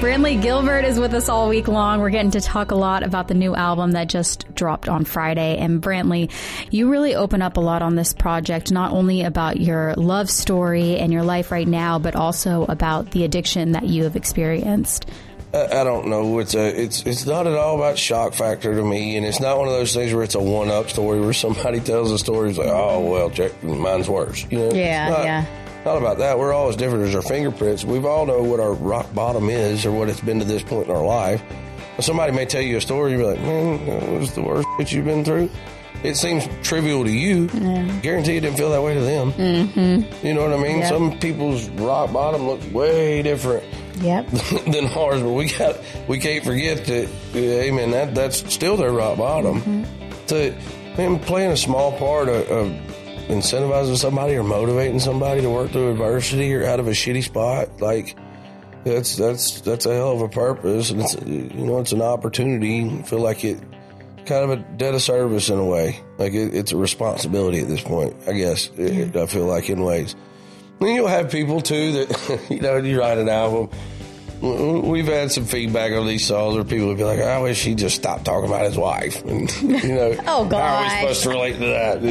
Brantley Gilbert is with us all week long. We're getting to talk a lot about the new album that just dropped on Friday. And Brantley, you really open up a lot on this project, not only about your love story and your life right now, but also about the addiction that you have experienced. I don't know. It's not at all about shock factor to me, and it's not one of those things where it's a one-up story where somebody tells a story. It's like, oh, well, check, mine's worse. You know? Yeah. Not about that. We're all as different as our fingerprints. We all know what our rock bottom is or what it's been to this point in our life. Somebody may tell you a story, you'll be like, man, that was the worst shit you've been through. It seems trivial to you. Yeah. Guarantee it didn't feel that way to them. Mm-hmm. You know what I mean? Yep. Some people's rock bottom looks way different than ours, but we can't forget that, hey man, that's still their rock bottom. Mm-hmm. So, man, playing a small part of incentivizing somebody or motivating somebody to work through adversity or out of a shitty spot, like that's a hell of a purpose, and it's an opportunity. I feel like it kind of a debt of service in a way, like it's a responsibility at this point, I guess. I feel like in ways. And you'll have people too that you write an album. We've had some feedback on these songs where people would be like, I wish he just stopped talking about his wife. And, oh, God. How are we supposed to relate to that?